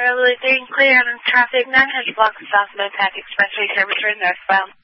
Railway 3 clear on traffic 900 blocks south Mopac Expressway service road northbound.